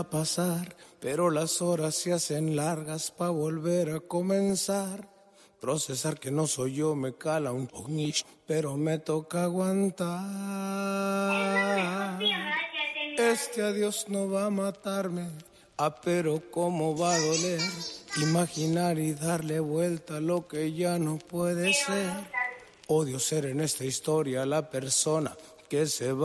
pasar, pero las horas se hacen largas pa' volver a comenzar. Procesar que no soy yo me cala un poquillo, pero me toca aguantar. Este adiós no va a matarme, pero cómo va a doler. Imaginar y darle vuelta a lo que ya no puede ser. Odio ser en esta historia la persona que se va.